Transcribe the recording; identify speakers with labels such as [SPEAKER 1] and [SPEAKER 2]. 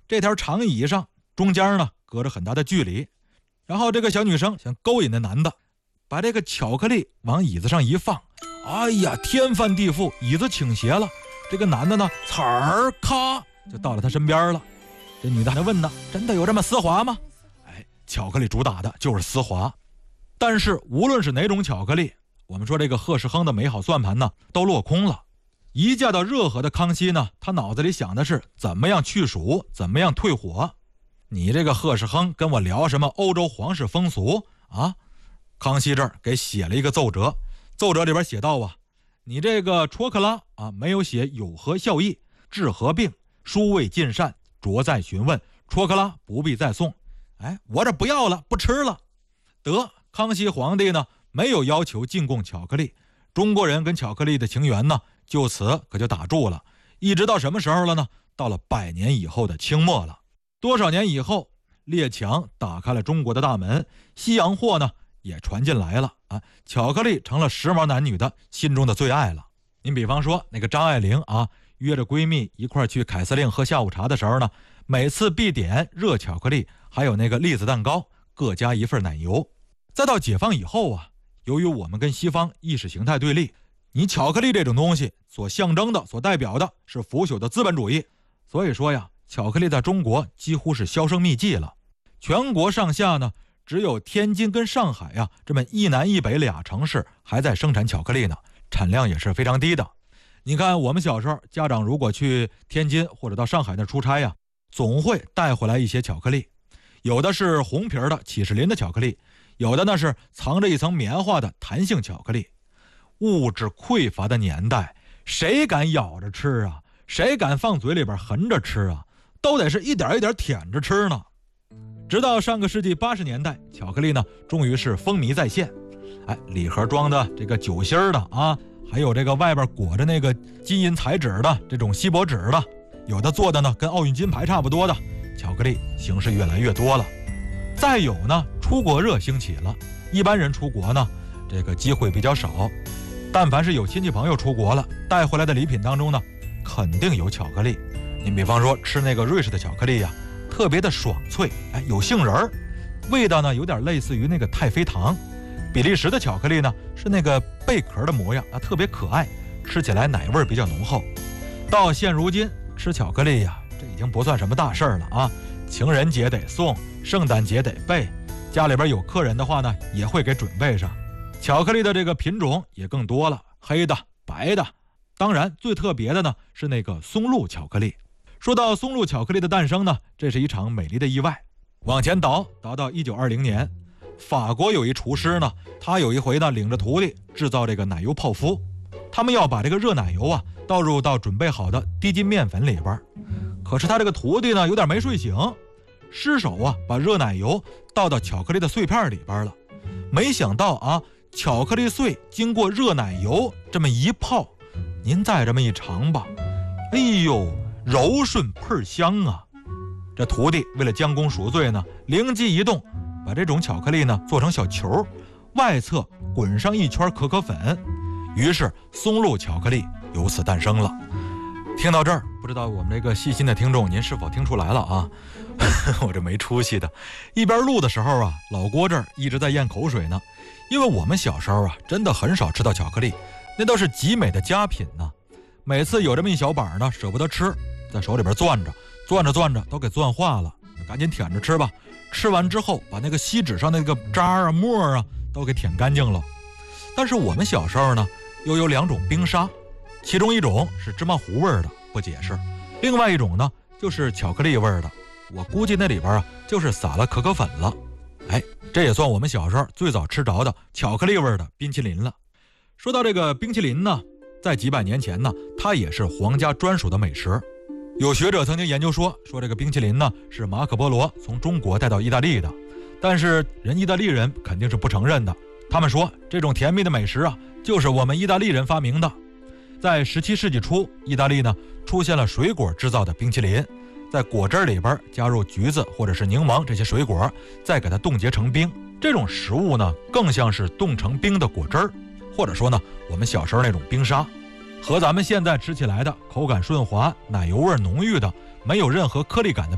[SPEAKER 1] 这条长椅上中间呢隔着很大的距离，然后这个小女生想勾引那男的，把这个巧克力往椅子上一放，哎呀，天翻地覆，椅子倾斜了，这个男的呢呲儿咔就到了他身边了。这女的还问呢，真的有这么丝滑吗？巧克力主打的就是丝滑。但是无论是哪种巧克力，我们说这个贺世亨的美好算盘呢都落空了。一嫁到热河的康熙呢，他脑子里想的是怎么样去暑，怎么样退火。你这个贺世亨跟我聊什么欧洲皇室风俗啊？康熙这儿给写了一个奏折，奏折里边写道啊，你这个戳克拉啊没有写有何效益，治何病，殊未尽善，着在询问，戳克拉不必再送。我这不要了，不吃了。得，康熙皇帝呢没有要求进贡巧克力，中国人跟巧克力的情缘呢就此可就打住了。一直到什么时候了呢？到了100年以后的清末了。多少年以后，列强打开了中国的大门，西洋货呢也传进来了啊，巧克力成了时髦男女的心中的最爱了。您比方说那个张爱玲啊，约着闺蜜一块去凯司令喝下午茶的时候呢，每次必点热巧克力，还有那个栗子蛋糕，各加一份奶油。再到解放以后啊，由于我们跟西方意识形态对立，你巧克力这种东西所象征的、所代表的是腐朽的资本主义，所以说呀，巧克力在中国几乎是销声匿迹了。全国上下呢，只有天津跟上海呀这么一南一北俩城市还在生产巧克力呢，产量也是非常低的。你看我们小时候，家长如果去天津或者到上海那出差呀，总会带回来一些巧克力，有的是红皮的启士林的巧克力，有的呢是藏着一层棉花的弹性巧克力。物质匮乏的年代，谁敢咬着吃啊？谁敢放嘴里边含着吃啊？都得是一点一点舔着吃呢。直到上个世纪80年代，巧克力呢终于是风靡在线。礼盒装的这个酒心的啊，还有这个外边裹着那个金银材质的这种锡箔纸的，有的做的呢跟奥运金牌差不多的巧克力形式越来越多了。再有呢，出国热兴起了，一般人出国呢这个机会比较少，但凡是有亲戚朋友出国了，带回来的礼品当中呢肯定有巧克力。您比方说吃那个瑞士的巧克力呀，特别的爽脆，有杏仁儿，味道呢有点类似于那个太妃糖。比利时的巧克力呢是那个贝壳的模样啊，特别可爱，吃起来奶味比较浓厚。到现如今吃巧克力呀，这已经不算什么大事了啊，情人节得送，圣诞节得备，家里边有客人的话呢也会给准备上。巧克力的这个品种也更多了，黑的、白的，当然最特别的呢是那个松露巧克力。说到松露巧克力的诞生呢，这是一场美丽的意外。往前倒到1920年，法国有一厨师呢，他有一回呢领着徒弟制造这个奶油泡芙，他们要把这个热奶油啊倒入到准备好的低筋面粉里边，可是他这个徒弟呢有点没睡醒，失手啊把热奶油倒到巧克力的碎片里边了。没想到啊，巧克力碎经过热奶油这么一泡，您再这么一尝吧，哎呦，柔顺倍香啊！这徒弟为了将功赎罪呢，灵机一动，把这种巧克力呢做成小球，外侧滚上一圈可可粉，于是松露巧克力由此诞生了。听到这儿，不知道我们这个细心的听众您是否听出来了啊？我这没出息的，一边录的时候啊，老郭这儿一直在咽口水呢，因为我们小时候啊真的很少吃到巧克力，那都是极美的佳品呢。每次有这么一小板呢，舍不得吃，在手里边攥着都给攥化了，赶紧舔着吃吧。吃完之后，把那个锡纸上那个渣啊沫啊都给舔干净了。但是我们小时候呢，又有2种冰沙，其中一种是芝麻糊味的，不解释；另外一种呢，就是巧克力味的。我估计那里边啊，就是撒了可可粉了。这也算我们小时候最早吃着的巧克力味的冰淇淋了。说到这个冰淇淋呢，在几百年前呢，它也是皇家专属的美食。有学者曾经研究说这个冰淇淋呢是马可波罗从中国带到意大利的，但是意大利人肯定是不承认的。他们说这种甜蜜的美食啊，就是我们意大利人发明的。在17世纪初，意大利呢出现了水果制造的冰淇淋，在果汁里边加入橘子或者是柠檬这些水果，再给它冻结成冰。这种食物呢，更像是冻成冰的果汁儿，或者说呢，我们小时候那种冰沙，和咱们现在吃起来的口感顺滑、奶油味浓郁的、没有任何颗粒感的